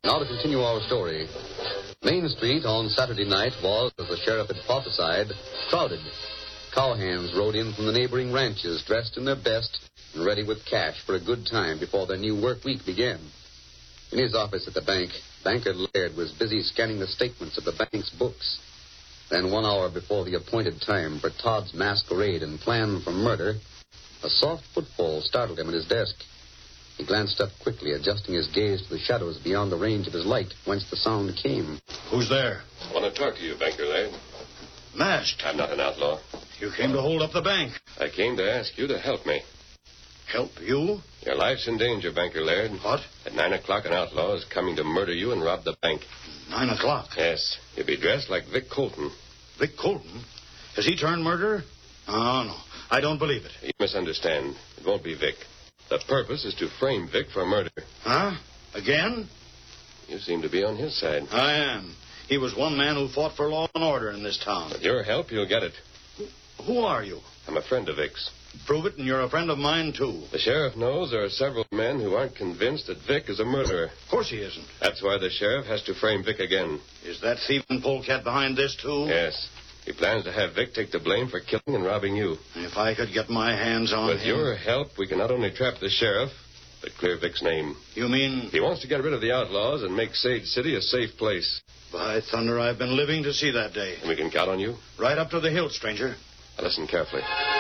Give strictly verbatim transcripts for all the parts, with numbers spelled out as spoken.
Now to continue our story. Main Street on Saturday night was, as the sheriff had prophesied, crowded. Cowhands rode in from the neighboring ranches, dressed in their best and ready with cash for a good time before their new work week began. In his office at the bank, Banker Laird was busy scanning the statements of the bank's books. Then, one hour before the appointed time for Todd's masquerade and plan for murder, a soft footfall startled him at his desk. He glanced up quickly, adjusting his gaze to the shadows beyond the range of his light, whence the sound came. Who's there? I want to talk to you, Banker Laird. Masked. I'm not an outlaw. You came to hold up the bank. I came to ask you to help me. Help you? Your life's in danger, Banker Laird. What? At nine o'clock, an outlaw is coming to murder you and rob the bank. Nine o'clock? Yes. You'll be dressed like Vic Colton. Vic Colton? Has he turned murderer? Oh, no. I don't believe it. You misunderstand. It won't be Vic. The purpose is to frame Vic for murder. Huh? Again? You seem to be on his side. I am. He was one man who fought for law and order in this town. With your help, you'll get it. Who are you? I'm a friend of Vic's. Prove it, and you're a friend of mine, too. The sheriff knows there are several men who aren't convinced that Vic is a murderer. Of course he isn't. That's why the sheriff has to frame Vic again. Is that thieving polecat behind this, too? Yes. He plans to have Vic take the blame for killing and robbing you. If I could get my hands on With him... your help, we can not only trap the sheriff, but clear Vic's name. You mean... He wants to get rid of the outlaws and make Sage City a safe place. By thunder, I've been living to see that day. And we can count on you? Right up to the hilt, stranger. Now listen carefully.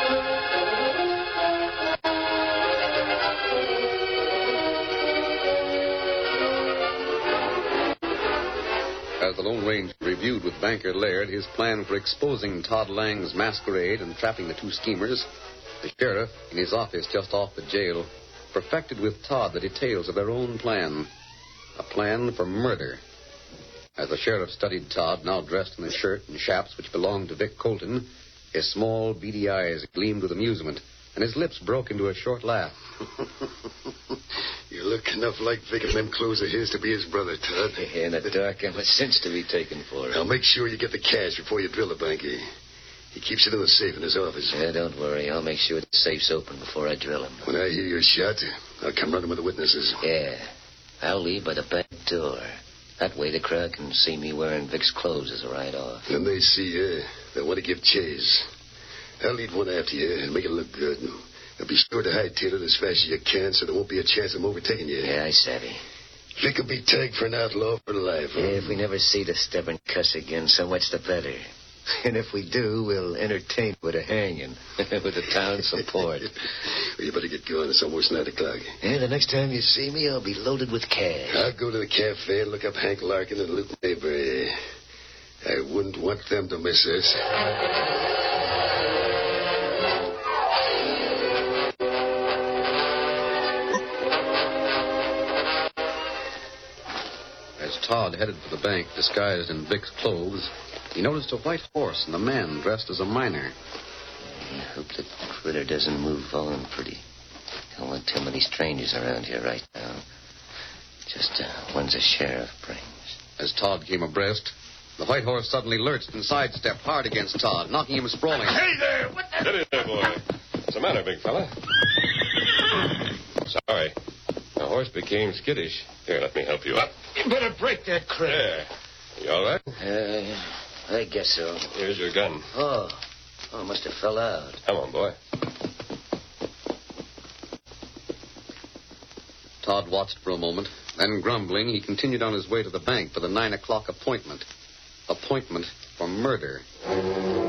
As the Lone Ranger reviewed with Banker Laird his plan for exposing Todd Lang's masquerade and trapping the two schemers, the sheriff, in his office just off the jail, perfected with Todd the details of their own plan. A plan for murder. As the sheriff studied Todd, now dressed in the shirt and chaps which belonged to Vic Colton, his small, beady eyes gleamed with amusement, and his lips broke into a short laugh. You look enough like Vic in them clothes of his to be his brother, Todd. In the dark, I'm a cinch to be taken for it. Now, make sure you get the cash before you drill the banker. He keeps it in the safe in his office. Yeah, don't worry. I'll make sure the safe's open before I drill him. When I hear your shot, I'll come running with the witnesses. Yeah. I'll leave by the back door. That way the crowd can see me wearing Vic's clothes as a ride-off. When they see you, they'll want to give chase. I'll lead one after you and make it look good. Now, be sure to hightail it as fast as you can so there won't be a chance of them overtaking you. Yeah, I savvy. Vic will be tagged for an outlaw for life. Huh? Yeah, if we never see the stubborn cuss again, so much the better. And if we do, we'll entertain with a hanging. With the town's support. Well, you better get going. It's almost nine o'clock. Yeah, the next time you see me, I'll be loaded with cash. I'll go to the cafe and look up Hank Larkin and Luke Mayberry. I wouldn't want them to miss us. As Todd headed for the bank, disguised in Vic's clothes, he noticed a white horse and a man dressed as a miner. I hope the critter doesn't move on pretty. Don't want too many strangers around here right now. Just uh, ones the sheriff brings. As Todd came abreast, the white horse suddenly lurched and sidestepped hard against Todd, knocking him sprawling. Hey there! What the... Steady there, boy. What's the matter, big fella? Sorry. The horse became skittish. Here, let me help you up. You better break that critter. There. You all right? Uh, I guess so. Here's your gun. Oh. Oh, must have fell out. Come on, boy. Todd watched for a moment. Then, grumbling, he continued on his way to the bank for the nine o'clock appointment. Appointment for murder.